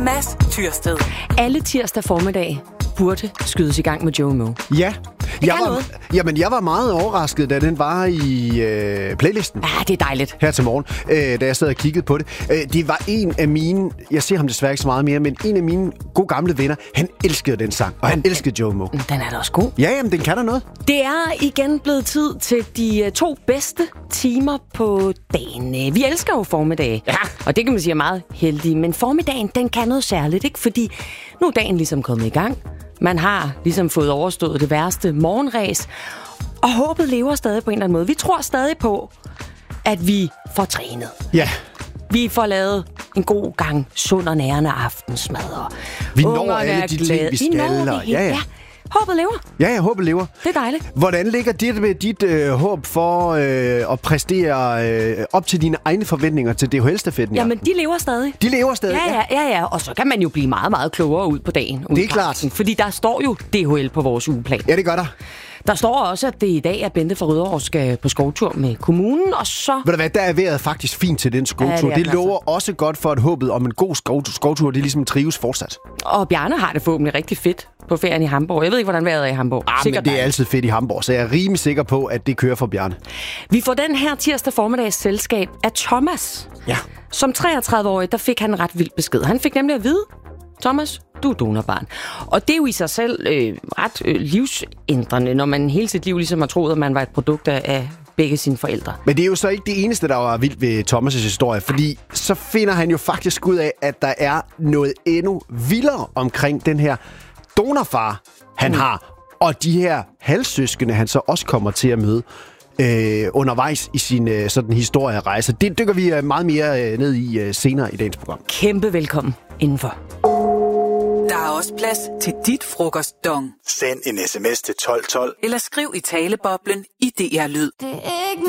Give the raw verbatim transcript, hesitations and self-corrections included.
Mads Tyrsted. Alle tirsdag formiddag burde skydes i gang med Joe Moe. Ja. Jeg var, jamen, jeg var meget overrasket, da den var i øh, playlisten. Ja, det er dejligt. Her til morgen, øh, da jeg sad og kiggede på det. Øh, det var en af mine, jeg ser ham desværre ikke så meget mere, men en af mine gode gamle venner, han elskede den sang, og han elskede Joe Moe. Den er da også god. Ja, jamen, den kan der noget. Det er igen blevet tid til de to bedste timer på dagen. Vi elsker jo formiddag, ja. Og det kan man sige er meget heldig, men formiddagen, den kan noget særligt, ikke? Fordi nu er dagen ligesom kommet i gang. Man har ligesom fået overstået det værste morgenræs, og håbet lever stadig på en eller anden måde. Vi tror stadig på, at vi får trænet. Ja. Vi får lavet en god gang sund og nærende aftensmad. Og vi når alle de glade. ting, vi skal. Vi når det hele, ja, ja. Håbet lever. Ja, ja, håbet lever. Det er dejligt. Hvordan ligger dit med dit øh, håb for øh, at præstere øh, op til dine egne forventninger til D H L-stafetten? Jamen, de lever stadig. De lever stadig, ja. Ja, ja, ja. Og så kan man jo blive meget, meget klogere ud på dagen. Det er klart. Fordi der står jo D H L på vores ugeplan. Ja, det gør der. Der står også, at det i dag er Bente fra Rødovre skal på skovtur med kommunen, og så... Ved du hvad, der er vejret faktisk fint til den skovtur. Ja, det det lover altså også godt for, at håbet om en god skovtur, skovtur det ligesom trives fortsat. Og Bjarne har det forhåbentlig rigtig fedt på ferien i Hamburg. Jeg ved ikke, hvordan vejret er i Hamburg. Ah, men det er dejligt. Altid fedt i Hamburg, så jeg er rimelig sikker på, at det kører for Bjarne. Vi får den her tirsdag formiddags selskab af Thomas. Ja. Som treogtredive-årig, der fik han en ret vild besked. Han fik nemlig at vide, Thomas, du er donorbarn. Og det er jo i sig selv øh, ret øh, livsændrende, når man hele sit liv ligesom har troet, at man var et produkt af begge sine forældre. Men det er jo så ikke det eneste, der var vildt ved Thomas' historie, fordi så finder han jo faktisk ud af, at der er noget endnu vildere omkring den her donorfar, han mm. har, og de her halvsøskende, han så også kommer til at møde øh, undervejs i sin øh, sådan historierejse. Det dykker vi øh, meget mere øh, ned i øh, senere i dagens program. Kæmpe velkommen indenfor. Der er også plads til dit frokostdong. Send en sms til tolv tolv. Eller skriv i taleboblen i D R Lyd. Det er ikke